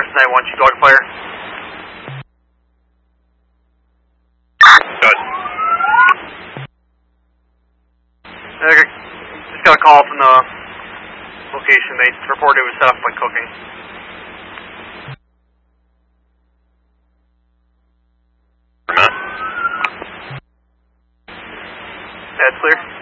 Chris 9-1, Chief Dog Fire. Good. Okay. Just got a call from the location. They reported it was set up by cooking. Or not? That's clear.